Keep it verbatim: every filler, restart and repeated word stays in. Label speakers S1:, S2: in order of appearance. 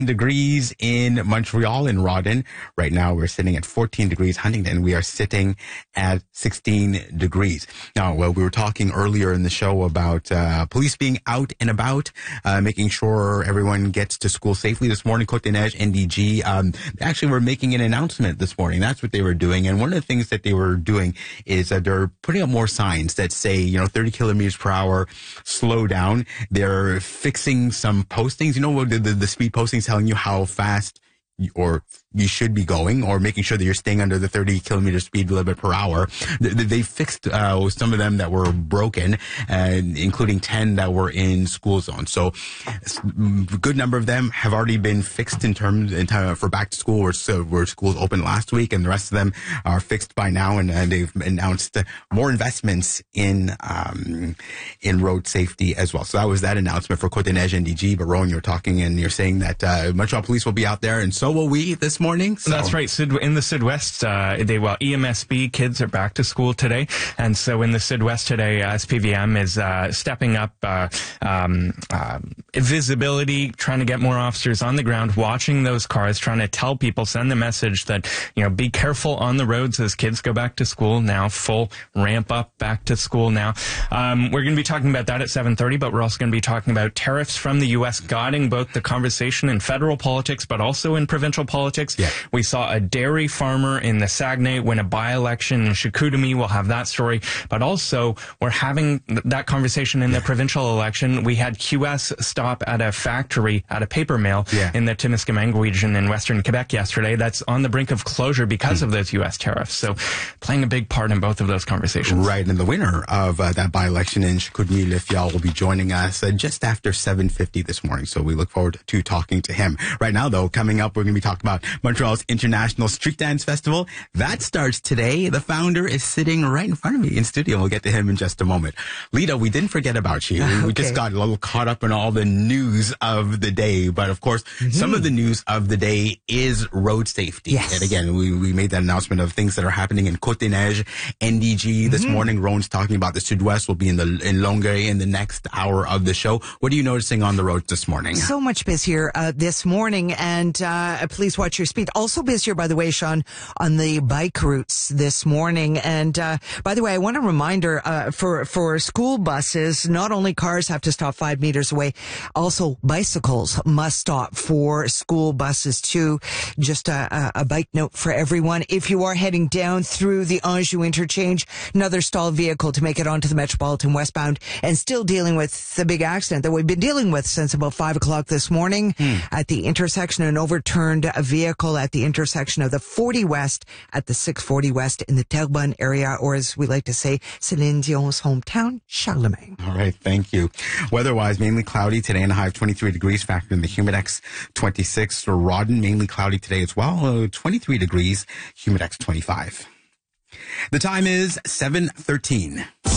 S1: degrees in Montreal and Rawdon. Right now we're sitting at fourteen degrees. Huntington, we are sitting at sixteen degrees. Now, well, we were talking earlier in the show about uh, police being out and about, uh, making sure everyone gets to school safely. This morning, Côte-des-Neiges, N D G, um, actually were making an announcement this morning. That's what they were doing. And one of the things that they were doing is that they're putting up more signs that say, you know, thirty kilometers per hour, slow down. They're fixing some postings. You know, the, the, the speed postings telling you how fast or you should be going, or making sure that you're staying under the thirty kilometer speed limit per hour. They, they fixed uh, some of them that were broken, uh, including ten that were in school zones. So a good number of them have already been fixed in terms in time for back to school, where, so, where schools opened last week, and the rest of them are fixed by now. And, and they've announced more investments in um, in road safety as well. So that was that announcement for Côte-des-Neiges N D G. But Rowan, you're talking and you're saying that uh, Montreal Police will be out there, and so will we this morning. So.
S2: That's right. In the Sidwest, uh, they well, E M S B kids are back to school today. And so in the Sidwest today, uh, S P V M is uh, stepping up uh, um, uh, visibility, trying to get more officers on the ground, watching those cars, trying to tell people, send the message that, you know, be careful on the roads as kids go back to school now, full ramp up back to school now. Um, we're going to be talking about that at seven thirty, but we're also going to be talking about tariffs from the U S guiding both the conversation in federal politics, but also in provincial politics.
S1: Yeah.
S2: We saw a dairy farmer in the Saguenay win a by-election in Chicoutimi. We'll have that story. But also, we're having th- that conversation in the provincial election. We had Q S stop at a factory, at a paper mill
S1: yeah.
S2: in the Timiskaming region in western Quebec yesterday. That's on the brink of closure because mm. of those U S tariffs. So playing a big part in both of those conversations.
S1: Right. And the winner of uh, that by-election in Chicoutimi, Lefial, will be joining us uh, just after seven fifty this morning. So we look forward to talking to him. Right now, though, coming up, we're going to be talking about Montreal's International Street Dance Festival. That starts today. The founder is sitting right in front of me in studio. We'll get to him in just a moment. Lita, we didn't forget about you. We, okay. we just got a little caught up in all the news of the day. But of course, mm-hmm. some of the news of the day is road safety.
S3: Yes.
S1: And again, we, we made that announcement of things that are happening in Côte-des-Neiges, N D G. This mm-hmm. morning, Rowan's talking about the Sud-Ouest. Will be in the in Longueuil in the next hour of the show. What are you noticing on the roads this morning?
S3: So much busier uh, this morning, and uh, please watch your speed. Also busier, by the way, Sean, on the bike routes this morning. And uh, by the way, I want a reminder uh, for for school buses. Not only cars have to stop five meters away, also bicycles must stop for school buses too. Just a, a, a bike note for everyone. If you are heading down through the Anjou interchange, another stalled vehicle to make it onto the Metropolitan westbound, and still dealing with the big accident that we've been dealing with since about five o'clock this morning hmm. at the intersection. An overturned vehicle at the intersection of the forty West at the six forty West in the Terrebonne area, or as we like to say, Céline Dion's hometown, Charlemagne.
S1: All right, thank you. Weather-wise, mainly cloudy today and a high of twenty-three degrees, factor in the Humidex twenty-six. For Rawdon, mainly cloudy today as well, uh, twenty-three degrees, Humidex twenty-five. The time is seven thirteen.